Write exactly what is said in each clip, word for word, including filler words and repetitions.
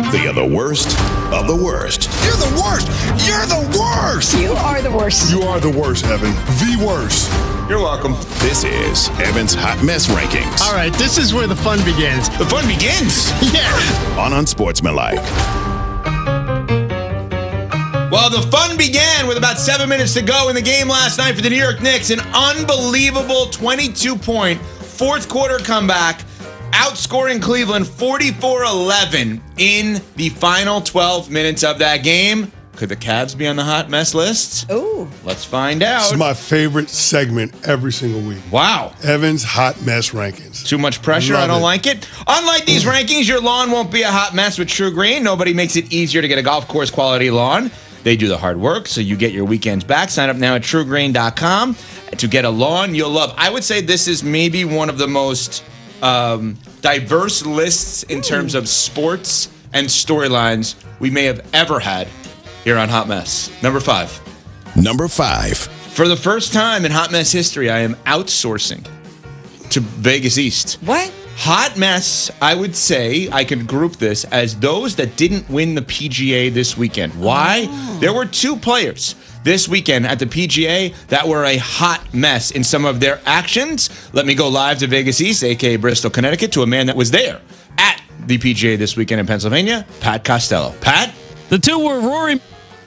They are the worst of the worst. You're the worst. You're the worst. You are the worst. You are the worst, Evan. The worst. You're welcome. This is Evan's Hot Mess Rankings. All right, this is where the fun begins. The fun begins. Yeah. On Unsportsmanlike. Well, the fun began with about seven minutes to go in the game last night for the New York Knicks. An unbelievable twenty-two point fourth quarter comeback, outscoring Cleveland forty-four eleven in the final twelve minutes of that game. Could the Cavs be on the hot mess list? Ooh. Let's find out. This is my favorite segment every single week. Wow. Evan's Hot Mess Rankings. Too much pressure. Love I don't it. like it. Unlike these rankings, your lawn won't be a hot mess with True Green. Nobody makes it easier to get a golf course quality lawn. They do the hard work, so you get your weekends back. Sign up now at true green dot com to get a lawn you'll love. I would say this is maybe one of the most um, diverse lists in terms of sports and storylines we may have ever had here on Hot Mess. Number five. Number five. For the first time in Hot Mess history, I am outsourcing to Vegas East. What? Hot Mess, I would say, I could group this as those that didn't win the P G A this weekend. Why? Oh. There were two players this weekend at the P G A that were a hot mess in some of their actions. Let me go live to Vegas East, a k a. Bristol, Connecticut, to a man that was there at the P G A this weekend in Pennsylvania, Pat Costello. Pat? The two were Rory.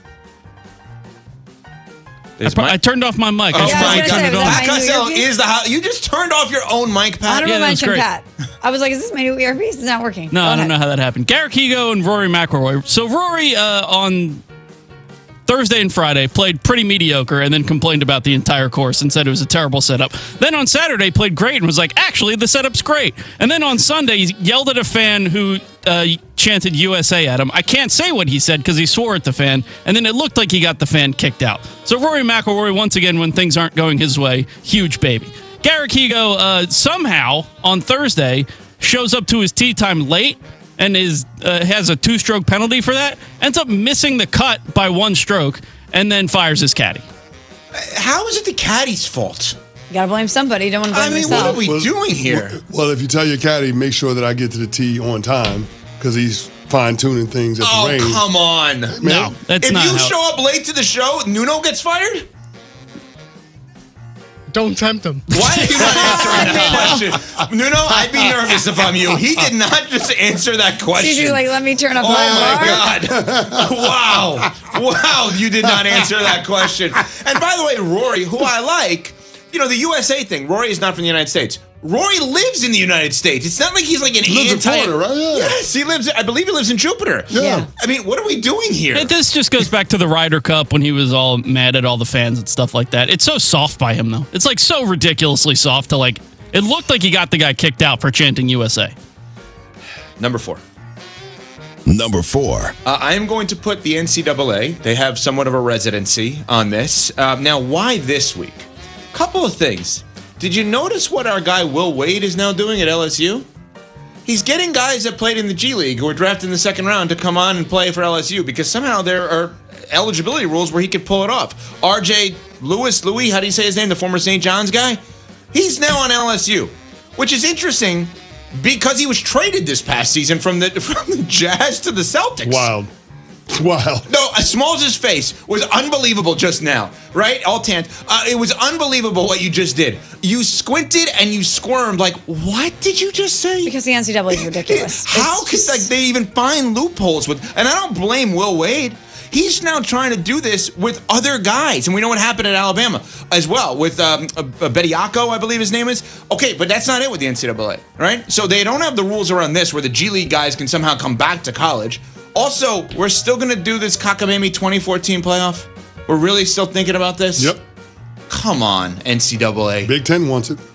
I, my- I turned off my mic. Oh, I Yeah, I my was God. gonna say, was that Pat my new Costello earpiece? is the hot. You just turned off your own mic, Pat. Honorable Yeah, that was mention, great. Pat. I was like, is this my new earpiece? It's not working. No, Go I don't ahead. know how that happened. Garrett Higo and Rory McIlroy. So Rory uh, on Thursday and Friday played pretty mediocre and then complained about the entire course and said it was a terrible setup. Then on Saturday played great and was like, actually, the setup's great. And then on Sunday, he yelled at a fan who uh, chanted U S A at him. I can't say what he said because he swore at the fan, and then it looked like he got the fan kicked out. So Rory McIlroy, once again, when things aren't going his way, huge baby. Garrett Higo uh, somehow on Thursday shows up to his tee time late and is uh, has a two-stroke penalty for that, ends up missing the cut by one stroke, and then fires his caddy. How is it the caddy's fault? You gotta blame somebody. You don't want to blame I mean, yourself. what are we Well, doing here? Well, if you tell your caddy, make sure that I get to the tee on time because he's fine-tuning things at Oh, the range. come on. No, that's if not you how- show up late to the show, Nuno gets fired? Don't tempt him. Why are you not answering that question? Nuno, I'd be nervous if I'm you. He did not just answer that question. She's like, let me turn up Oh my my God. Wow. Wow, you did not answer that question. And by the way, Rory, who I like, you know, the U S A thing, Rory is not from the United States. Rory lives in the United States. It's not like he's like an He lives in anti- Florida, right? Yeah. Yes, he lives, I believe he lives in Jupiter. Yeah. I mean, what are we doing here? It, this just goes back to the Ryder Cup when he was all mad at all the fans and stuff like that. It's so soft by him, though. It's like so ridiculously soft to like, it looked like he got the guy kicked out for chanting U S A. Number four. Number four. Uh, I am going to put the N C double A. They have somewhat of a residency on this. Um, now, why this week? Couple of things. Did you notice what our guy Will Wade is now doing at L S U? He's getting guys that played in the G League who were drafted in the second round to come on and play for L S U because somehow there are eligibility rules where he could pull it off. R J Lewis, Louis, how do you say his name? The former Saint John's guy? He's now on L S U, which is interesting because he was traded this past season from the from the Jazz to the Celtics. Wild. Wild. No, uh, Smalls' face was unbelievable just now, right? All tan. Uh, it was unbelievable what you just did. You squinted and you squirmed like, what did you just say? Because the N C double A is ridiculous. How It's could just- like they even find loopholes with? And I don't blame Will Wade. He's now trying to do this with other guys, and we know what happened at Alabama as well with um, uh, Bediako, I believe his name is. Okay, but that's not it with the N C double A, right? So they don't have the rules around this where the G League guys can somehow come back to college. Also, we're still going to do this Cockamamie twenty fourteen playoff. We're really still thinking about this? Yep. Come on, N C double A. Big Ten wants it.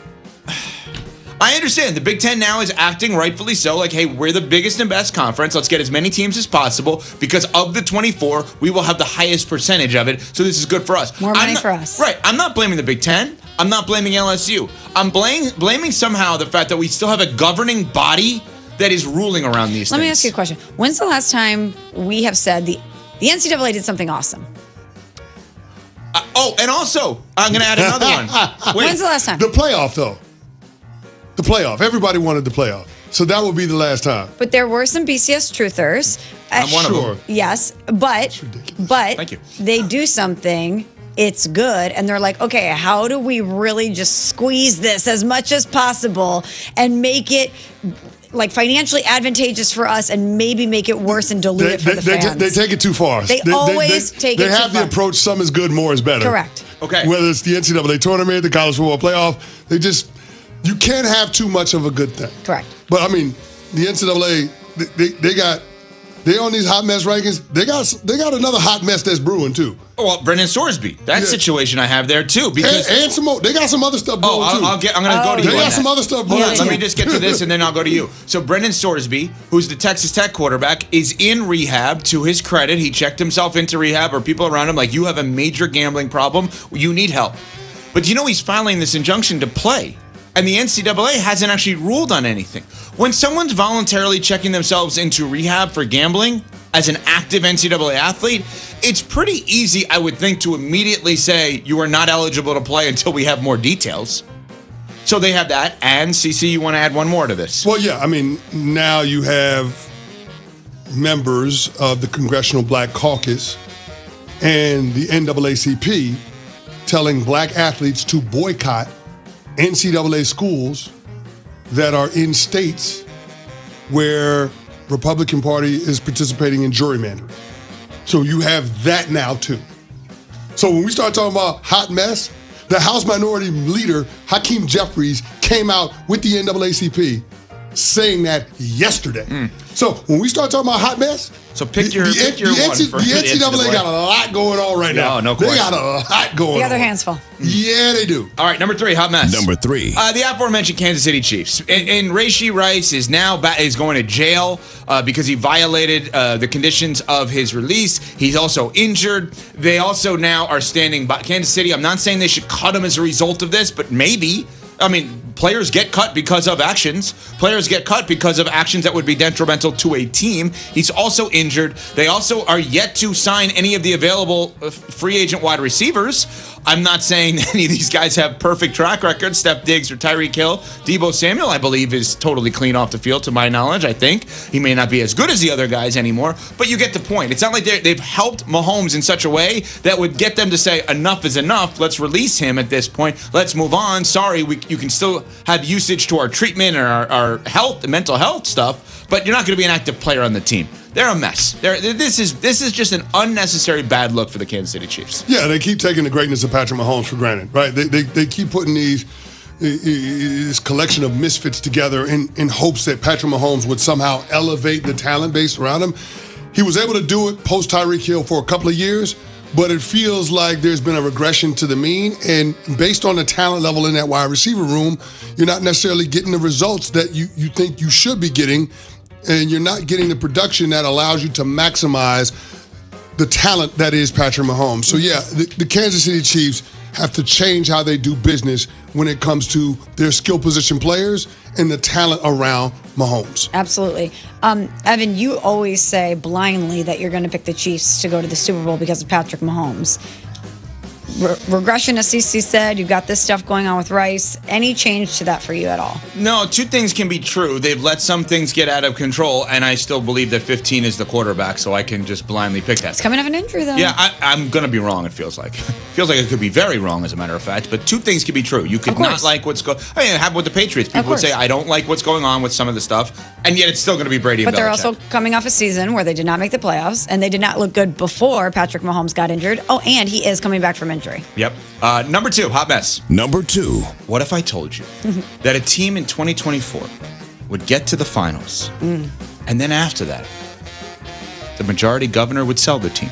I understand. The Big Ten now is acting rightfully so, like, hey, we're the biggest and best conference. Let's get as many teams as possible because of the twenty-four, we will have the highest percentage of it. So this is good for us. More I'm money not- for us. Right. I'm not blaming the Big Ten. I'm not blaming L S U. I'm blaming, blaming somehow the fact that we still have a governing body that is ruling around these Let things. me ask you a question. When's the last time we have said the, the N C double A did something awesome? Uh, oh, and also, I'm going to add another one. Wait. When's the last time? The playoff, though. The playoff. Everybody wanted the playoff. So that would be the last time. But there were some B C S truthers. I'm one Sure. of them. Yes, but ridiculous. but Thank you. they do something. It's good, and they're like, okay, how do we really just squeeze this as much as possible and make it like financially advantageous for us, and maybe make it worse and dilute They, it for they, the they, fans? they take it too far. They always take they it have too the far. approach, some is good, more is better. Correct. Okay. Whether it's the N C double A tournament, the college football playoff, they just, you can't have too much of a good thing. Correct. But I mean, the N C double A, they, they, they got, they on these hot mess rankings, they got they got another hot mess that's brewing too. Oh, well, Brendan Sorsby. That Yeah. situation I have there too. Because And, and some more, they got some other stuff brewing Oh, I'll, too. I'll get. I'm going to Oh, go to yeah. you. They on got that. some other stuff brewing Yeah, Let too. me just get to this and then I'll go to you. So Brendan Sorsby, who's the Texas Tech quarterback, is in rehab. To his credit, he checked himself into rehab, or people around him like, you have a major gambling problem. You need help. But you know he's filing this injunction to play. And the N C double A hasn't actually ruled on anything. When someone's voluntarily checking themselves into rehab for gambling as an active N C double A athlete, it's pretty easy, I would think, to immediately say you are not eligible to play until we have more details. So they have that. And C C, you want to add one more to this? Well, yeah, I mean, now you have members of the Congressional Black Caucus and the N double A C P telling black athletes to boycott N C double A schools that are in states where Republican Party is participating in gerrymandering. So you have that now too. So when we start talking about hot mess, the House Minority Leader, Hakeem Jeffries, came out with the N double A C P saying that yesterday. So when we start talking about hot mess, So pick the- your- the, pick your the one N C, for the the N C double A N C double A. got a lot going on right now. No, no They question. got a lot going on. They got their hands full. Yeah, they do. All right, number three, hot mess. Number three. Uh, the aforementioned Kansas City Chiefs. And, and Rashee Rice is now ba- is going to jail uh, because he violated uh, the conditions of his release. He's also injured. They also now are standing by Kansas City. I'm not saying they should cut him as a result of this, but maybe. I mean, players get cut because of actions. Players get cut because of actions that would be detrimental to a team. He's also injured. They also are yet to sign any of the available uh, free agent wide receivers. I'm not saying any of these guys have perfect track records. Steph Diggs or Tyreek Hill. Deebo Samuel, I believe, is totally clean off the field, to my knowledge, I think. He may not be as good as the other guys anymore, but you get the point. It's not like they're- they've helped Mahomes in such a way that would get them to say, enough is enough. Let's release him at this point. Let's move on. Sorry, we, you can still have usage to our treatment and our, our health, mental health stuff, but you're not going to be an active player on the team. They're a mess. They're, this is this is just an unnecessary bad look for the Kansas City Chiefs. Yeah, they keep taking the greatness of Patrick Mahomes for granted, right? They they, they keep putting these this collection of misfits together in, in hopes that Patrick Mahomes would somehow elevate the talent base around him. He was able to do it post Tyreek Hill for a couple of years, but it feels like there's been a regression to the mean. And based on the talent level in that wide receiver room, you're not necessarily getting the results that you, you think you should be getting. And you're not getting the production that allows you to maximize the talent that is Patrick Mahomes. So yeah, the, the Kansas City Chiefs have to change how they do business when it comes to their skill position players and the talent around Mahomes. Absolutely. Um, Evan, you always say blindly that you're going to pick the Chiefs to go to the Super Bowl because of Patrick Mahomes. Re- regression, as C C said, you've got this stuff going on with Rice. Any change to that for you at all? No, two things can be true. They've let some things get out of control, and I still believe that fifteen is the quarterback, so I can just blindly pick that. It's coming off an injury, though. Yeah, I, I'm going to be wrong, it feels like. feels like it could be very wrong, as a matter of fact, but two things can be true. You could Of course. not like what's going on. I mean, it happened with the Patriots. People would course. say, I don't like what's going on with some of the stuff, and yet it's still going to be Brady and But they're Belichick. also coming off a season where they did not make the playoffs, and they did not look good before Patrick Mahomes got injured. Oh, and he is coming back from injury. Yep. Uh, number two, hot mess. Number two. What if I told you that a team in twenty twenty-four would get to the finals, and then after that, the majority governor would sell the team?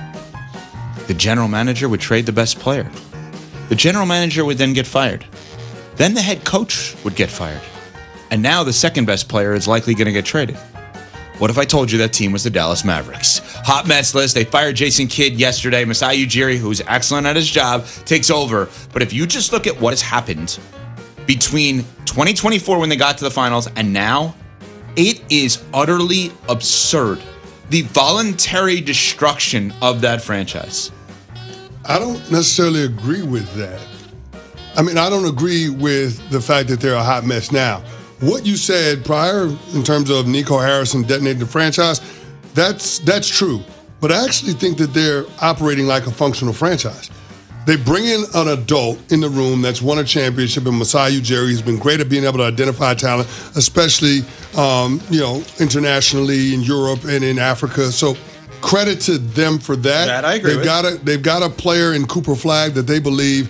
The general manager would trade the best player. The general manager would then get fired. Then the head coach would get fired. And now the second best player is likely going to get traded. What if I told you that team was the Dallas Mavericks? Hot mess list. They fired Jason Kidd yesterday. Masai Ujiri, who's excellent at his job, takes over. But if you just look at what has happened between twenty twenty-four when they got to the finals and now, it is utterly absurd. The voluntary destruction of that franchise. I don't necessarily agree with that. I mean, I don't agree with the fact that they're a hot mess now. what you said prior in terms of Nico Harrison detonating the franchise, that's that's true. But I actually think that they're operating like a functional franchise. They bring in an adult in the room that's won a championship in Masai Ujiri. He's been great at being able to identify talent, especially um, you know internationally in Europe and in Africa. So credit to them for that. That I agree they've with. got a they've got a player in Cooper Flagg that they believe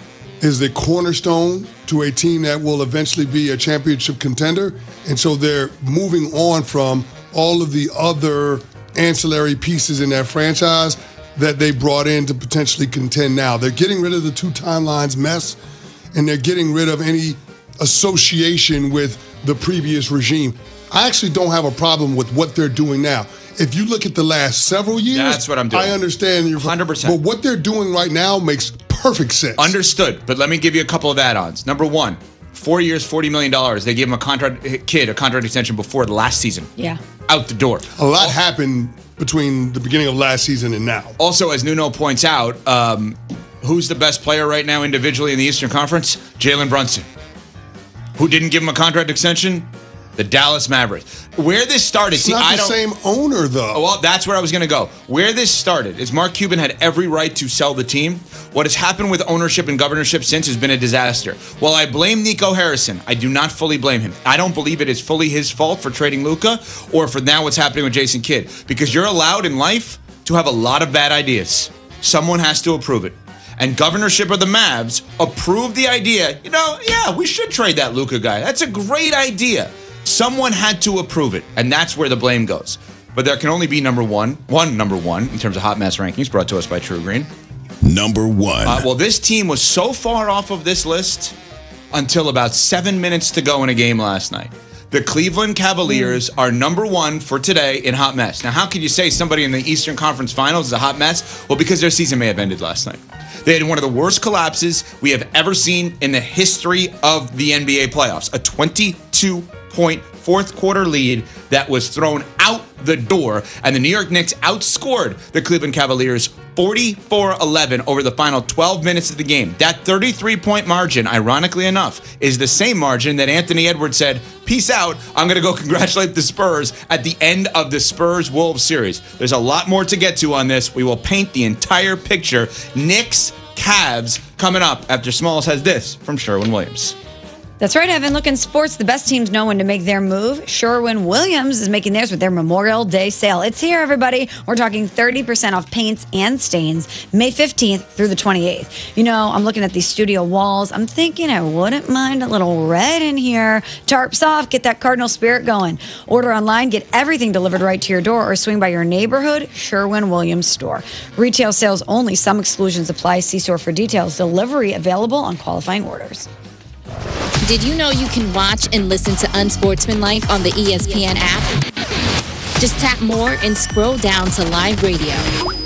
is the cornerstone to a team that will eventually be a championship contender. And so they're moving on from all of the other ancillary pieces in that franchise that they brought in to potentially contend now. They're getting rid of the two timelines mess, and they're getting rid of any association with the previous regime. I actually don't have a problem with what they're doing now. If you look at the last several years, That's what I'm doing. I understand you're one hundred percent. But what they're doing right now makes perfect sense. Understood, but let me give you a couple of add-ons. Number one, four years, forty million dollars. They gave him a contract, kid a contract extension before the last season. Yeah. Out the door. A lot happened between the beginning of last season and now. Also, as Nuno points out, um, who's the best player right now individually in the Eastern Conference? Jalen Brunson. Who didn't give him a contract extension? The Dallas Mavericks. Where this started, It's see, not I the don't. same owner, though. Well, that's where I was going to go. Where this started is Mark Cuban had every right to sell the team. What has happened with ownership and governorship since has been a disaster. While I blame Nico Harrison, I do not fully blame him. I don't believe it is fully his fault for trading Luka or for now what's happening with Jason Kidd. Because you're allowed in life to have a lot of bad ideas. Someone has to approve it. And governorship of the Mavs approved the idea, you know, yeah, we should trade that Luka guy. That's a great idea. Someone had to approve it, and that's where the blame goes. But there can only be number one, one number one in terms of hot mess rankings brought to us by True Green. Number one. Uh, well, this team was so far off of this list until about seven minutes to go in a game last night. The Cleveland Cavaliers are number one for today in hot mess. Now, how could you say somebody in the Eastern Conference Finals is a hot mess? Well, because their season may have ended last night. They had one of the worst collapses we have ever seen in the history of the N B A playoffs. A twenty-two point fourth quarter lead that was thrown out the door, and the New York Knicks outscored the Cleveland Cavaliers forty-four eleven over the final twelve minutes of the game. That thirty-three point margin, ironically enough, is the same margin that Anthony Edwards said, peace out, I'm going to go congratulate the Spurs at the end of the Spurs-Wolves series. There's a lot more to get to on this. We will paint the entire picture. Knicks, Cavs coming up after Smalls has this from Sherwin-Williams. That's right, Evan. Look, in sports, the best teams know when to make their move. Sherwin-Williams is making theirs with their Memorial Day sale. It's here, everybody. We're talking thirty percent off paints and stains, May fifteenth through the twenty-eighth. You know, I'm looking at these studio walls. I'm thinking I wouldn't mind a little red in here. Tarps off, get that Cardinal spirit going. Order online, get everything delivered right to your door, or swing by your neighborhood Sherwin-Williams store. Retail sales only. Some exclusions apply. See store for details. Delivery available on qualifying orders. Did you know you can watch and listen to Unsportsmanlike on the E S P N app? Just tap more and scroll down to live radio.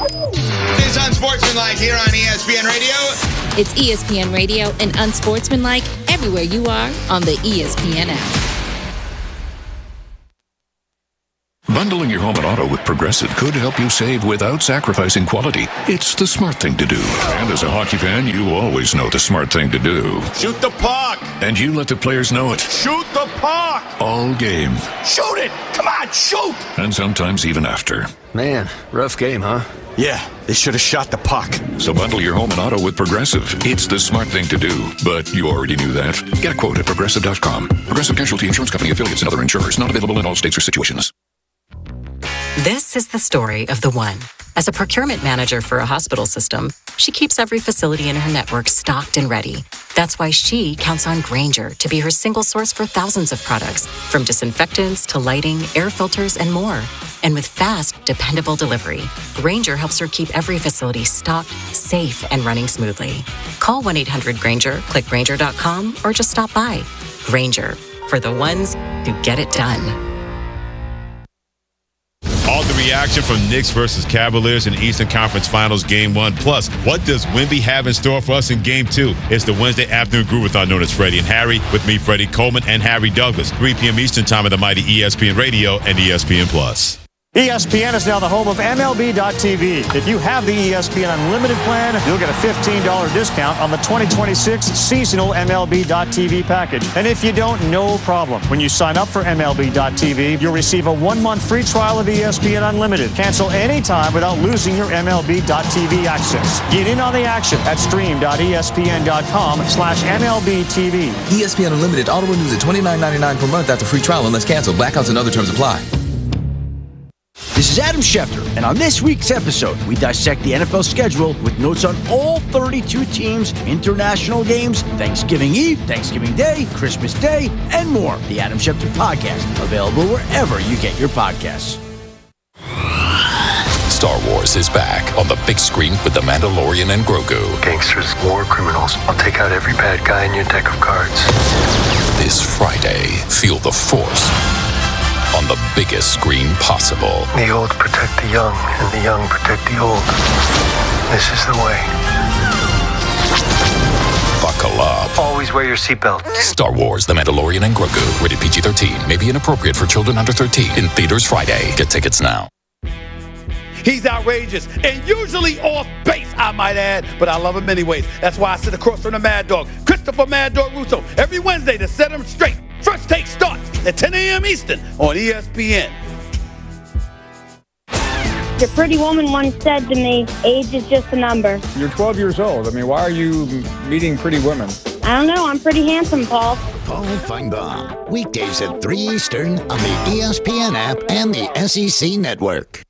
It's Unsportsmanlike here on E S P N Radio. It's E S P N Radio and Unsportsmanlike everywhere you are on the E S P N app. Bundling your home and auto with Progressive could help you save without sacrificing quality. It's the smart thing to do. And as a hockey fan, you always know the smart thing to do. Shoot the puck. And you let the players know it. Shoot the puck. All game. Shoot it. Come on, shoot. And sometimes even after. Man, rough game, huh? Yeah, they should have shot the puck. So bundle your home and auto with Progressive. It's the smart thing to do. But you already knew that. Get a quote at Progressive dot com. Progressive Casualty Insurance Company affiliates and other insurers. Not available in all states or situations. This is the story of the one. As a procurement manager for a hospital system, she keeps every facility in her network stocked and ready. That's why she counts on Grainger to be her single source for thousands of products, from disinfectants to lighting, air filters, and more. And with fast, dependable delivery, Grainger helps her keep every facility stocked, safe, and running smoothly. Call one eight hundred Grainger, click Grainger dot com, or just stop by. Grainger, for the ones who get it done. All the reaction from Knicks versus Cavaliers in Eastern Conference Finals Game one. Plus, what does Wemby have in store for us in Game two? It's the Wednesday afternoon Groovathon known as Freddie and Harry, with me, Freddie Coleman, and Harry Douglas. three p.m. Eastern Time on the mighty E S P N Radio and E S P N Plus. E S P N is now the home of M L B dot T V. If you have the E S P N Unlimited plan, you'll get a fifteen dollars discount on the twenty twenty-six seasonal M L B dot T V package. And if you don't, no problem. When you sign up for M L B dot T V, you'll receive a one-month free trial of E S P N Unlimited. Cancel anytime without losing your M L B dot T V access. Get in on the action at stream dot E S P N dot com slash M L B T V. E S P N Unlimited auto renews at twenty-nine ninety-nine per month after free trial unless canceled. Blackouts and other terms apply. This is Adam Schefter, and on this week's episode, we dissect the N F L schedule with notes on all thirty-two teams, international games, Thanksgiving Eve, Thanksgiving Day, Christmas Day, and more. The Adam Schefter Podcast, available wherever you get your podcasts. Star Wars is back on the big screen with The Mandalorian and Grogu. Gangsters, war criminals. I'll take out every bad guy in your deck of cards. This Friday, feel the Force on the biggest screen possible. The old protect the young, and the young protect the old. This is the way. Buckle up. Always wear your seatbelt. Star Wars, The Mandalorian and Grogu. Rated P G thirteen. May be inappropriate for children under thirteen. In theaters Friday. Get tickets now. He's outrageous and usually off base, I might add, but I love him anyways. That's why I sit across from the Mad Dog, Christopher Mad Dog Russo, every Wednesday to set him straight. First Take starts at ten a.m. Eastern on E S P N. The pretty woman once said to me, age is just a number. You're twelve years old. I mean, why are you meeting pretty women? I don't know. I'm pretty handsome, Paul. Paul Feinbaum. Weekdays at three Eastern on the E S P N app and the S E C network.